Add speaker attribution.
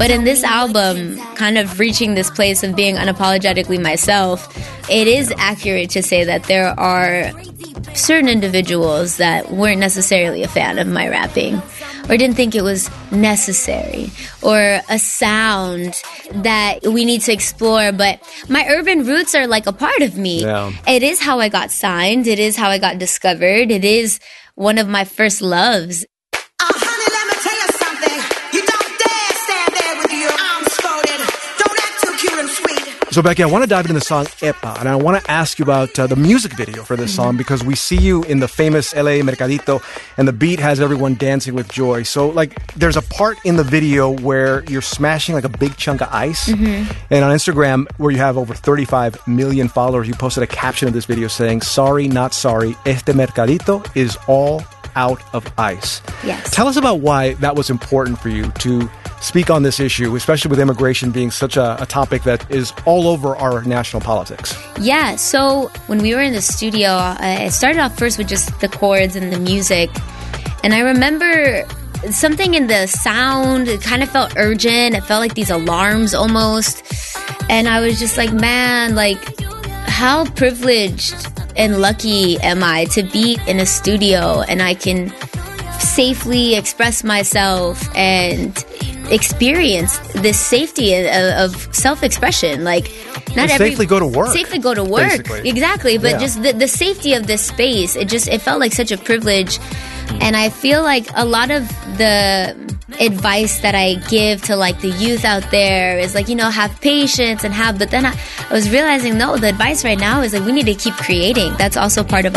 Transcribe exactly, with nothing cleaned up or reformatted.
Speaker 1: But in this album, kind of reaching this place of being unapologetically myself, it is accurate to say that there are certain individuals that weren't necessarily a fan of my rapping, or didn't think it was necessary, or a sound that we need to explore. But my urban roots are like a part of me.
Speaker 2: Yeah.
Speaker 1: It is how I got signed. It is how I got discovered. It is one of my first loves.
Speaker 3: Uh, honey, let me tell you something. You don't dare stand there with your arms folded. Don't act too cute and sweet.
Speaker 2: So, Becky, I want to dive into the song Epa, and I want to ask you about uh, the music video for this song, because we see you in the famous L A Mercadito, and the beat has everyone dancing with joy. So, like, there's a part in the video where you're smashing, like, a big chunk of ice.
Speaker 1: Mm-hmm.
Speaker 2: And on Instagram, where you have over thirty-five million followers, you posted a caption of this video saying, "Sorry, not sorry, este Mercadito is all out of ice."
Speaker 1: Yes.
Speaker 2: Tell us about why that was important for you to speak on this issue, especially with immigration being such a, a topic that is all over our national politics.
Speaker 1: Yeah, so when we were in the studio, I started off first with just the chords and the music. And I remember something in the sound, it kind of felt urgent. It felt like these alarms almost. And I was just like, man, like, how privileged and lucky am I to be in a studio and I can safely express myself and experience this safety of, of self-expression. Like, not
Speaker 2: And
Speaker 1: every
Speaker 2: safely go to work.
Speaker 1: Safely go to work.
Speaker 2: Basically.
Speaker 1: Exactly. But
Speaker 2: Yeah.
Speaker 1: just the, the safety of this space, it just, it felt like such a privilege. And I feel like a lot of the advice that I give to like the youth out there is like, you know, have patience and have, but then I, I was realizing, no, the advice right now is like, we need to keep creating. That's also part of